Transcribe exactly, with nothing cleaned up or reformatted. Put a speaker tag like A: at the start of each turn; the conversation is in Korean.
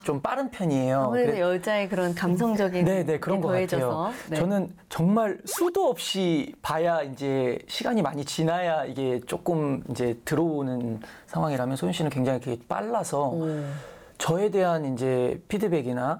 A: 좀 빠른 편이에요.
B: 아무래도
A: 그래-
B: 여자의 그런 감성적인
A: 네, 네, 그런
B: 게
A: 것
B: 더해져서.
A: 같아요.
B: 네.
A: 저는 정말 수도 없이 봐야 이제 시간이 많이 지나야 이게 조금 이제 들어오는 상황이라면 소윤 씨는 굉장히 이렇게 빨라서
B: 오.
A: 저에 대한 이제 피드백이나